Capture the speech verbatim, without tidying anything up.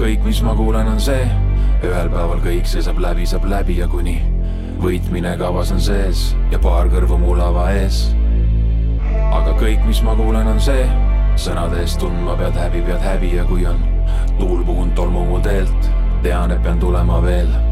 kõik, mis ma kuulen, on see, ühel päeval kõik see saab läbi, saab läbi ja kuni võitmine kavas on sees ja paar kõrvu mu lava ees. Aga kõik, mis ma kuulen, on see, sõnade eest tundma pead häbi, pead häbi ja kui on tuul puhunud tolmu mu teelt, tean, et pean tulema veel.